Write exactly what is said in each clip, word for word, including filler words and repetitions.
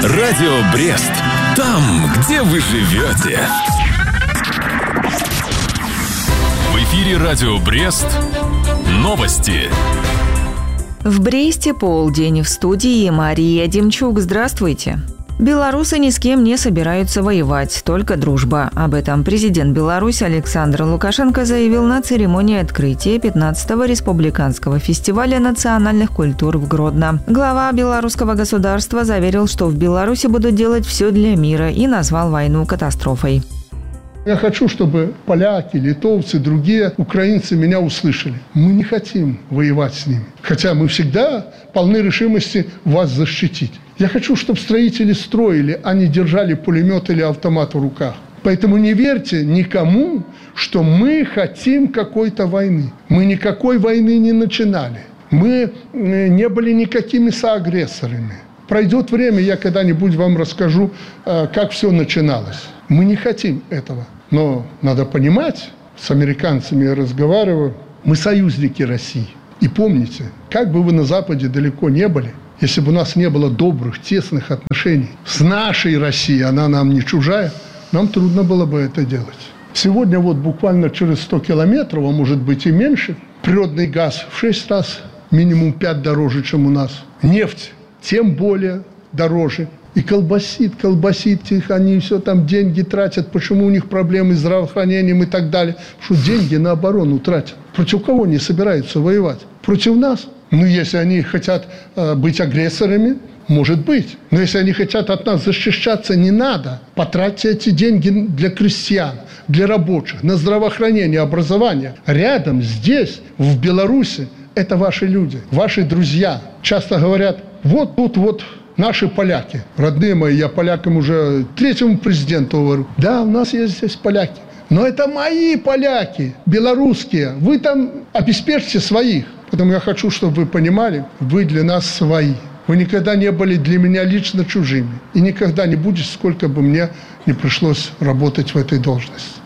Радио Брест. Там, где вы живете. В эфире Радио Брест. Новости. В Бресте полдень. В студии Мария Демчук. Здравствуйте. Белорусы ни с кем не собираются воевать, только дружба. Об этом президент Беларуси Александр Лукашенко заявил на церемонии открытия пятнадцатого республиканского фестиваля национальных культур в Гродно. Глава белорусского государства заверил, что в Беларуси будут делать все для мира, и назвал войну катастрофой. Я хочу, чтобы поляки, литовцы, другие украинцы меня услышали. Мы не хотим воевать с ними, хотя мы всегда полны решимости вас защитить. Я хочу, чтобы строители строили, а не держали пулемет или автомат в руках. Поэтому не верьте никому, что мы хотим какой-то войны. Мы никакой войны не начинали. Мы не были никакими соагрессорами. Пройдет время, я когда-нибудь вам расскажу, как все начиналось. Мы не хотим этого. Но надо понимать, с американцами я разговариваю, мы союзники России. И помните, как бы вы на Западе далеко не были, если бы у нас не было добрых, тесных отношений с нашей Россией, она нам не чужая, нам трудно было бы это делать. Сегодня вот буквально через сто километров, а может быть и меньше, природный газ в шесть раз, минимум пять дороже, чем у нас. Нефть тем более дороже. И колбасит, колбасит их, они все там деньги тратят. Почему у них проблемы с здравоохранением и так далее? Потому что деньги на оборону тратят. Против кого они собираются воевать? Против нас? Ну, если они хотят э, быть агрессорами, может быть. Но если они хотят от нас защищаться, не надо. Потратьте эти деньги для крестьян, для рабочих, на здравоохранение, образование. Рядом, здесь, в Беларуси, это ваши люди, ваши друзья. Часто говорят, вот тут вот наши поляки. Родные мои, я полякам уже третьему президенту говорю. Да, у нас есть здесь поляки. Но это мои поляки, белорусские. Вы там обеспечьте своих. Поэтому я хочу, чтобы вы понимали, вы для нас свои. Вы никогда не были для меня лично чужими. И никогда не будете, сколько бы мне не пришлось работать в этой должности.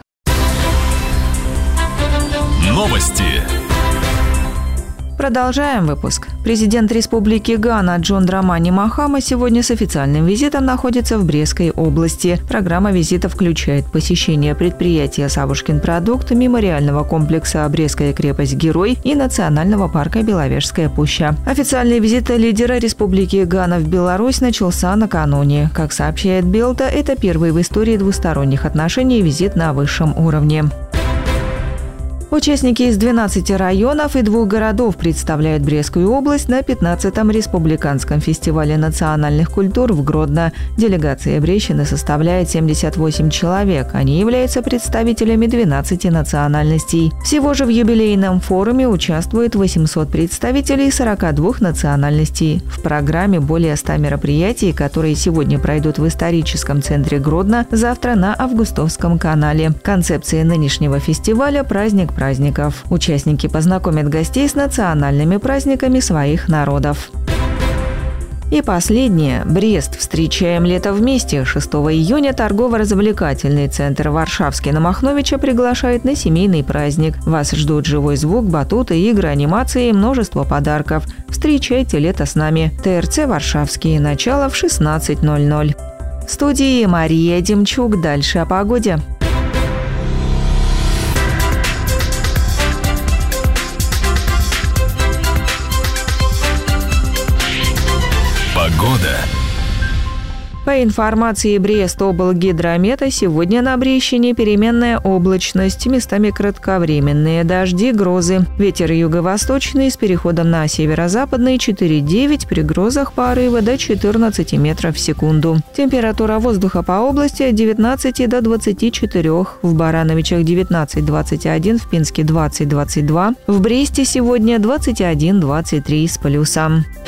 Новости. Продолжаем выпуск. Президент Республики Гана Джон Драмани Махама сегодня с официальным визитом находится в Брестской области. Программа визита включает посещение предприятия «Савушкин продукт», мемориального комплекса «Брестская крепость-герой» и национального парка «Беловежская пуща». Официальный визит лидера Республики Гана в Беларусь начался накануне. Как сообщает Белта, это первый в истории двусторонних отношений визит на высшем уровне. Участники из двенадцати районов и двух городов представляют Брестскую область на пятнадцатом республиканском фестивале национальных культур в Гродно. Делегация Брещины составляет семьдесят восемь человек. Они являются представителями двенадцати национальностей. Всего же в юбилейном форуме участвует восемьсот представителей сорока двух национальностей. В программе более ста мероприятий, которые сегодня пройдут в историческом центре Гродно, завтра на Августовском канале. Концепция нынешнего фестиваля – праздник праздников. Участники познакомят гостей с национальными праздниками своих народов. И последнее. Брест. Встречаем лето вместе. шестого июня торгово-развлекательный центр «Варшавский» на Махновича приглашает на семейный праздник. Вас ждут живой звук, батуты, игры, анимации и множество подарков. Встречайте лето с нами. ТРЦ «Варшавский». Начало в шестнадцать ноль ноль. В студии Мария Демчук. Дальше о погоде. Погода. По информации Брест-облгидромета, сегодня на Брещине переменная облачность, местами кратковременные дожди, грозы. Ветер юго-восточный с переходом на северо-западный четыре-девять, при грозах порывы до четырнадцати метров в секунду. Температура воздуха по области от девятнадцати до двадцати четырёх, в Барановичах девятнадцать двадцать один, в Пинске двадцать двадцать два, в Бресте сегодня двадцать один двадцать три с плюсом.